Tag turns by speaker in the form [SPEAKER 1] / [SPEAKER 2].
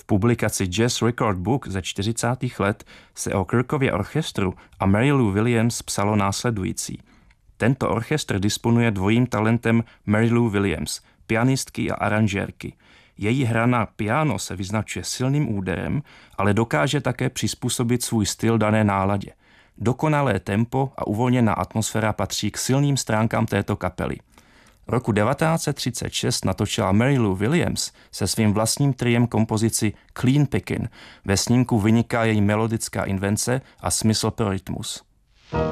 [SPEAKER 1] publikaci Jazz Record Book ze 40. let se o Kirkově orchestru a Mary Lou Williams psalo následující. Tento orchestr disponuje dvojím talentem Mary Lou Williams, pianistky a aranžérky. Její hra na piano se vyznačuje silným úderem, ale dokáže také přizpůsobit svůj styl dané náladě. Dokonalé tempo a uvolněná atmosféra patří k silným stránkám této kapely. Roku 1936 natočila Mary Lou Williams se svým vlastním triem kompozici Clean Pickin'. Ve snímku vyniká její melodická invence a smysl pro rytmus.